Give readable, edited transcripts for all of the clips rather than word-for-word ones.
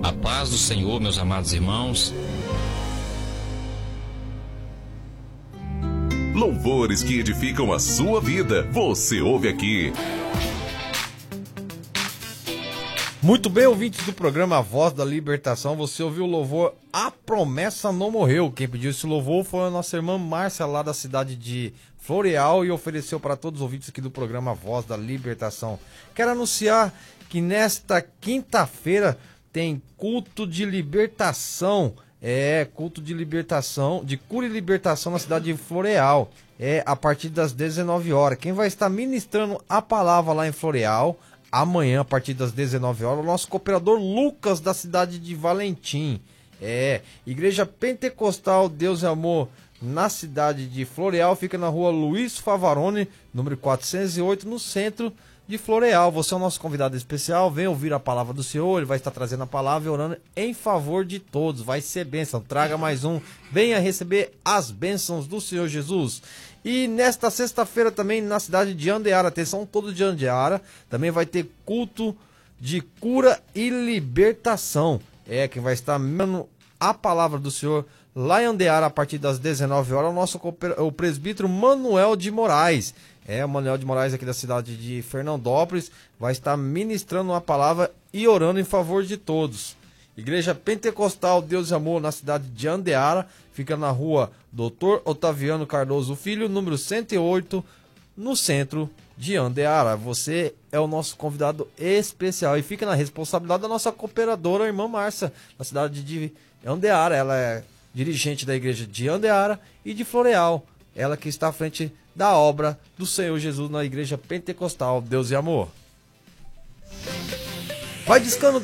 A paz do Senhor, meus amados irmãos. Louvores que edificam a sua vida. Você ouve aqui. Muito bem, ouvintes do programa Voz da Libertação, você ouviu o louvor A Promessa Não Morreu. Quem pediu esse louvor foi a nossa irmã Márcia, lá da cidade de Floreal, e ofereceu para todos os ouvintes aqui do programa Voz da Libertação. Quero anunciar que nesta quinta-feira tem culto de libertação. Culto de libertação, de cura e libertação na cidade de Floreal. A partir das 19 horas. Quem vai estar ministrando a palavra lá em Floreal, amanhã, a partir das 19 horas, o nosso cooperador Lucas, da cidade de Valentim. Igreja Pentecostal Deus e Amor, na cidade de Floreal, fica na rua Luiz Favarone, número 408, no centro de Floreal. Você é o nosso convidado especial, vem ouvir a palavra do Senhor, ele vai estar trazendo a palavra e orando em favor de todos. Vai ser bênção, traga mais um, venha receber as bênçãos do Senhor Jesus. E nesta sexta-feira também na cidade de Andeara, atenção todos de Andeara, também vai ter culto de cura e libertação. Quem vai estar dando a palavra do Senhor lá em Andeara a partir das 19 horas, o presbítero Manuel de Moraes. O Manuel de Moraes aqui da cidade de Fernandópolis vai estar ministrando uma palavra e orando em favor de todos. Igreja Pentecostal Deus e Amor, na cidade de Andeara, fica na rua Dr. Otaviano Cardoso Filho, número 108, no centro de Andeara. Você é o nosso convidado especial e fica na responsabilidade da nossa cooperadora, a irmã Márcia, na cidade de Andeara. Ela é dirigente da igreja de Andeara e de Floreal. Ela que está à frente da obra do Senhor Jesus na igreja Pentecostal Deus e Amor. Vai discando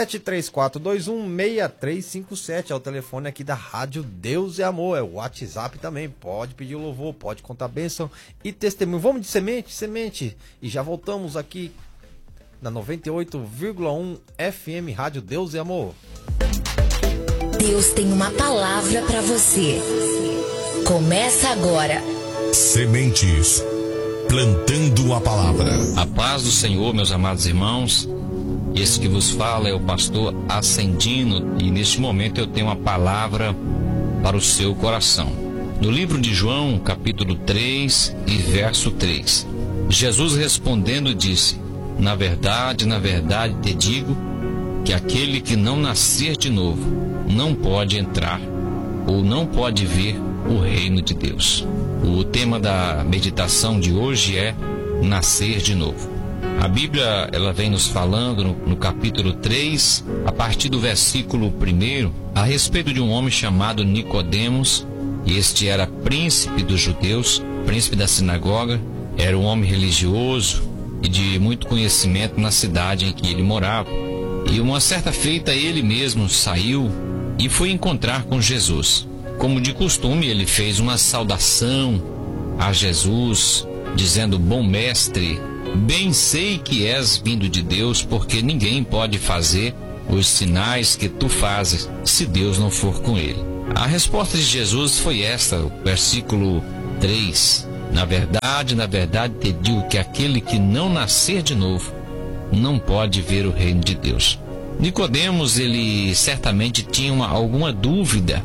1734216357, é o telefone aqui da Rádio Deus e Amor, é o WhatsApp também, pode pedir louvor, pode contar bênção e testemunho. Vamos de semente, e já voltamos aqui na 98,1 FM Rádio Deus e Amor. Deus tem uma palavra para você. Começa agora. Sementes, plantando a palavra. A paz do Senhor, meus amados irmãos. Esse que vos fala é o pastor Ascendino, e neste momento eu tenho uma palavra para o seu coração. No livro de João, capítulo 3 e verso 3, Jesus respondendo disse: na verdade te digo, que aquele que não nascer de novo não pode entrar ou não pode ver o reino de Deus. O tema da meditação de hoje é nascer de novo. A Bíblia, ela vem nos falando no capítulo 3, a partir do versículo 1, a respeito de um homem chamado Nicodemos. Este era príncipe dos judeus, príncipe da sinagoga, era um homem religioso e de muito conhecimento na cidade em que ele morava. E uma certa feita ele mesmo saiu e foi encontrar com Jesus. Como de costume, ele fez uma saudação a Jesus, dizendo: bom mestre, bem sei que és vindo de Deus, porque ninguém pode fazer os sinais que tu fazes se Deus não for com ele. A resposta de Jesus foi esta, o versículo 3. Na verdade te digo que aquele que não nascer de novo não pode ver o reino de Deus. Nicodemos, ele certamente tinha alguma dúvida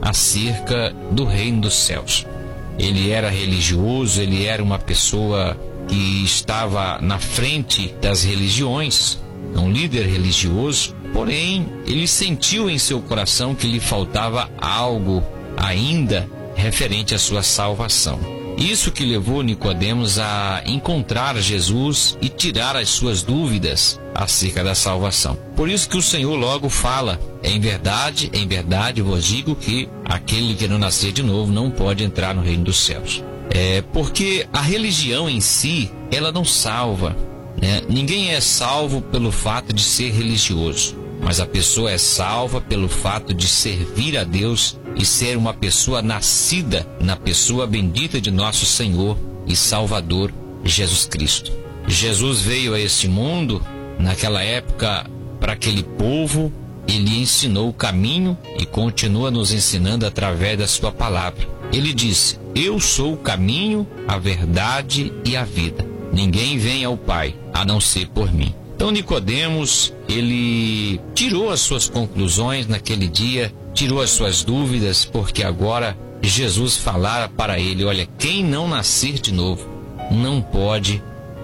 acerca do reino dos céus. Ele era religioso, ele era uma pessoa que estava na frente das religiões, um líder religioso, porém ele sentiu em seu coração que lhe faltava algo ainda referente à sua salvação. Isso que levou Nicodemos a encontrar Jesus e tirar as suas dúvidas acerca da salvação. Por isso que o Senhor logo fala: em verdade vos digo que aquele que não nascer de novo não pode entrar no reino dos céus. Porque a religião em si, ela não salva, né? Ninguém é salvo pelo fato de ser religioso, mas a pessoa é salva pelo fato de servir a Deus e ser uma pessoa nascida na pessoa bendita de nosso Senhor e Salvador Jesus Cristo. Jesus veio a este mundo naquela época para aquele povo. Ele ensinou o caminho e continua nos ensinando através da sua palavra. Ele disse: eu sou o caminho, a verdade e a vida. Ninguém vem ao Pai a não ser por mim. Então Nicodemos, ele tirou as suas conclusões naquele dia, tirou as suas dúvidas, porque agora Jesus falara para ele: olha, quem não nascer de novo não pode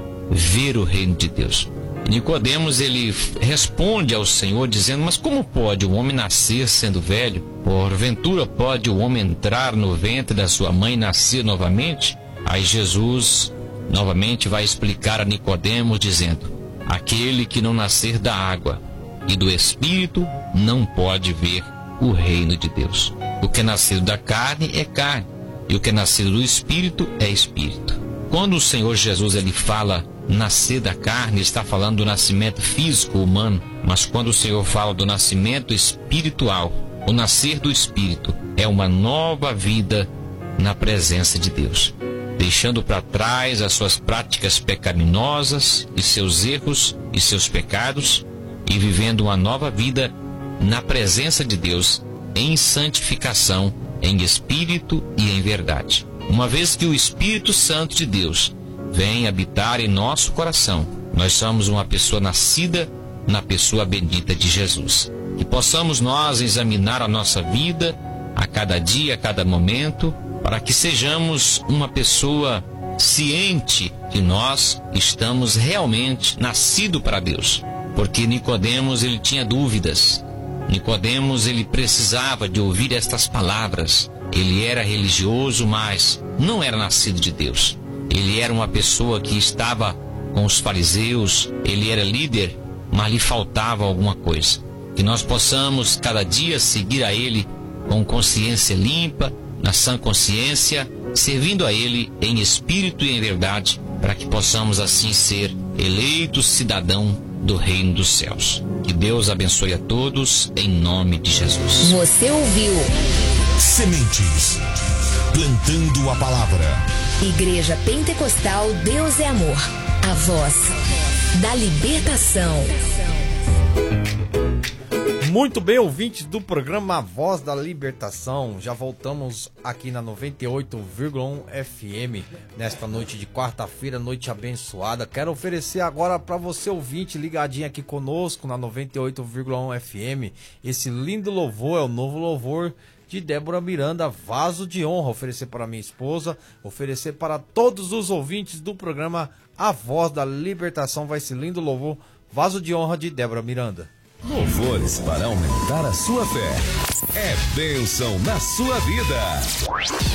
ver o reino de Deus. Nicodemos, ele responde ao Senhor dizendo: mas como pode o homem nascer sendo velho? Porventura pode o homem entrar no ventre da sua mãe e nascer novamente? Aí Jesus novamente vai explicar a Nicodemos dizendo: aquele que não nascer da água e do Espírito não pode ver o reino de Deus. O que é nascido da carne é carne, e o que é nascido do Espírito é Espírito. Quando o Senhor Jesus ele fala nascer da carne, está falando do nascimento físico humano, mas quando o Senhor fala do nascimento espiritual, o nascer do Espírito é uma nova vida na presença de Deus, deixando para trás as suas práticas pecaminosas e seus erros e seus pecados e vivendo uma nova vida na presença de Deus, em santificação, em espírito e em verdade. Uma vez que o Espírito Santo de Deus vem habitar em nosso coração, nós somos uma pessoa nascida na pessoa bendita de Jesus. Que possamos nós examinar a nossa vida a cada dia, a cada momento, para que sejamos uma pessoa ciente que nós estamos realmente nascidos para Deus. Porque Nicodemos, ele tinha dúvidas. Nicodemos, ele precisava de ouvir estas palavras. Ele era religioso, mas não era nascido de Deus. Ele era uma pessoa que estava com os fariseus, ele era líder, mas lhe faltava alguma coisa. Que nós possamos cada dia seguir a Ele com consciência limpa, na sã consciência, servindo a Ele em espírito e em verdade, para que possamos assim ser eleitos cidadão do reino dos céus. Que Deus abençoe a todos, em nome de Jesus. Você ouviu Sementes, plantando a palavra. Igreja Pentecostal Deus é Amor, a voz da libertação. Muito bem, ouvintes do programa A Voz da Libertação, já voltamos aqui na 98,1 FM, nesta noite de quarta-feira, noite abençoada. Quero oferecer agora para você, ouvinte, ligadinho aqui conosco na 98,1 FM, esse lindo louvor, é o novo louvor de Débora Miranda, Vaso de Honra. Oferecer para minha esposa, oferecer para todos os ouvintes do programa A Voz da Libertação, vai esse lindo louvor, Vaso de Honra de Débora Miranda. Louvores para aumentar a sua fé. É bênção na sua vida.